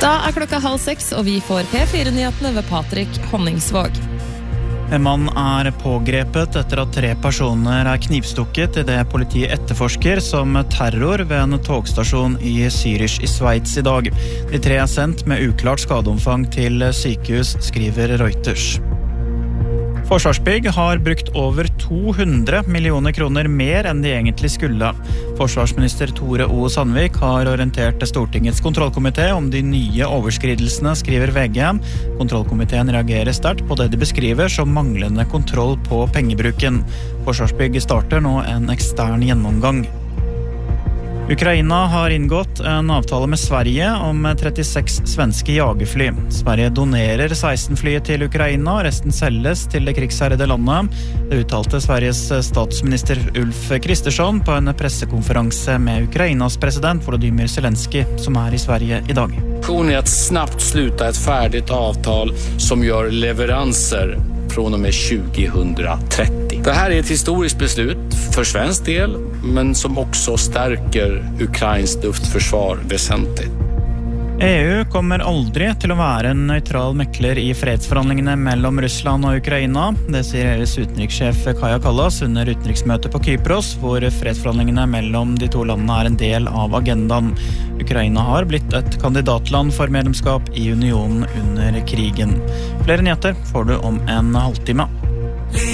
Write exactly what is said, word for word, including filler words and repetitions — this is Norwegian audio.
Da er klokka halv seks, og vi får P fire-nyhetene ved Patrik Honningsvåg. En mann er pågrepet etter at tre personer er knivstukket i det politiet etterforsker som terror ved en togstasjon i Zürich i Sveits i dag. De tre er sendt med uklart skadeomfang til sykehus, skriver Reuters. Forsvarsbygg har brukt over to hundre millioner kroner mer enn de egentlig skulle. Forsvarsminister Tore O. Sandvik har orientert Stortingets kontrollkomité om de nye overskridelsene, skriver V G. Kontrollkomiteen reagerer sterkt på det de beskriver som manglende kontroll på pengebruken. Forsvarsbygg starter nå en ekstern gjennomgang. Ukraina har inngått en avtale med Sverige om trettiseks svenske jagerfly. Sverige donerer seksten fly til Ukraina, og resten selges til det krigsherrede landet. Det uttalte Sveriges statsminister Ulf Kristersson på en pressekonferanse med Ukrainas president Volodymyr Zelensky, som er i Sverige i dag. Planen är att snabbt sluta ett färdigt avtal som gör leveranser från och med tjugohundratrettio. Det här är ett historiskt beslut för svensk del, men som också stärker Ukrains luftförsvar väsentligt. E U kommer aldri til å være en nøytral mekler i fredsforhandlingene mellom Russland og Ukraina. Det sier E U's utenrikssjef Kaja Kallas under utenriksmøtet på Kypros, hvor fredsforhandlingene mellom de to landene er en del av agendaen. Ukraina har blitt et kandidatland for medlemskap i unionen under krigen. Flere nyheter får du om en halvtime.